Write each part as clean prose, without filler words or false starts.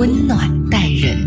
温暖待人。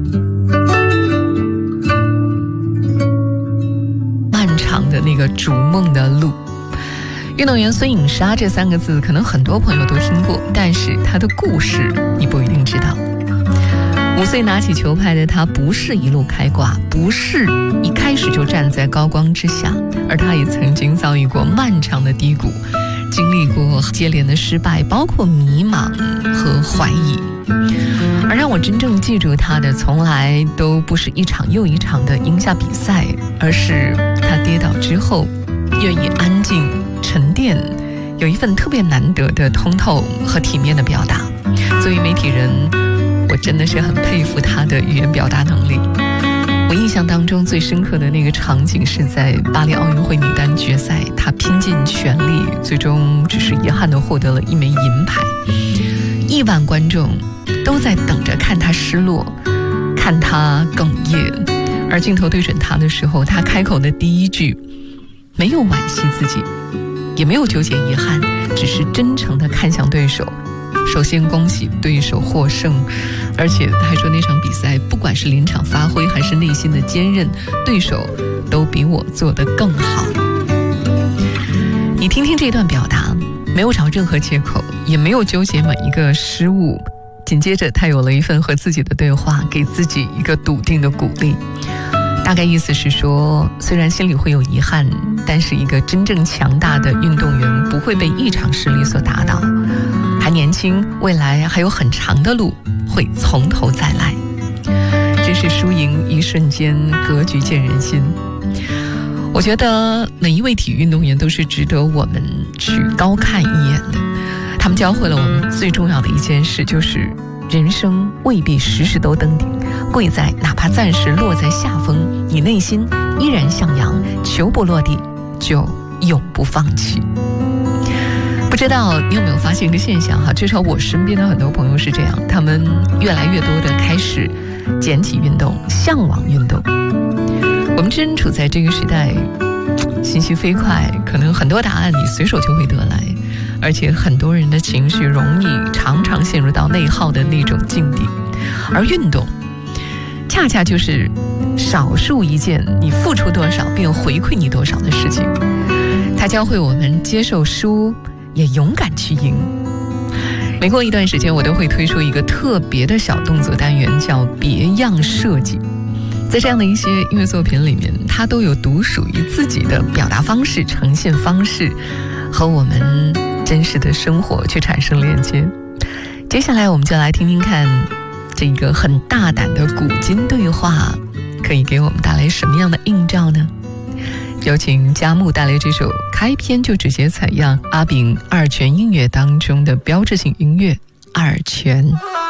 漫长的那个逐梦的路，运动员孙颖莎这3个字可能很多朋友都听过，但是她的故事你不一定知道。5岁拿起球拍的她不是一路开挂，不是一开始就站在高光之下，而她也曾经遭遇过漫长的低谷，经历过接连的失败，包括迷茫和怀疑。而让我真正记住她的，从来都不是一场又一场的赢下比赛，而是她跌倒之后愿意安静沉淀，有一份特别难得的通透和体面的表达。作为媒体人，我真的是很佩服她的语言表达能力。我印象当中最深刻的那个场景是在巴黎奥运会女单决赛，她拼尽全力，最终只是遗憾地获得了1枚银牌。亿万观众都在等着看她失落，看她哽咽，而镜头对准她的时候，她开口的第一句没有惋惜自己，也没有纠结遗憾，只是真诚地看向对手。首先恭喜对手获胜，而且还说那场比赛不管是临场发挥还是内心的坚韧，对手都比我做得更好。你听听这段表达，没有找任何借口，也没有纠结每一个失误。紧接着他有了一份和自己的对话，给自己一个笃定的鼓励。大概意思是说，虽然心里会有遗憾，但是一个真正强大的运动员不会被一场失利所打倒，还年轻，未来还有很长的路，会从头再来。真是输赢一瞬间，格局见人心。我觉得每一位体育运动员都是值得我们去高看一眼的。他们教会了我们最重要的一件事，就是人生未必时时都登顶，贵在哪怕暂时落在下风，你内心依然向阳，球不落地就永不放弃。不知道你有没有发现一个现象哈？至少我身边的很多朋友是这样，他们越来越多的开始捡起运动，向往运动。我们真处在这个时代，信息飞快，可能很多答案你随手就会得来，而且很多人的情绪容易常常陷入到内耗的那种境地，而运动恰恰就是少数一件你付出多少便回馈你多少的事情。它教会我们接受输，也勇敢去赢。每过一段时间，我都会推出一个特别的小动作单元，叫别样设计。在这样的一些音乐作品里面，它都有独属于自己的表达方式、呈现方式，和我们真实的生活去产生连接。接下来我们就来听听看这个很大胆的古今对话可以给我们带来什么样的映照呢？有请佳木带来这首开篇就直接采样阿炳二泉音乐当中的标志性音乐二泉。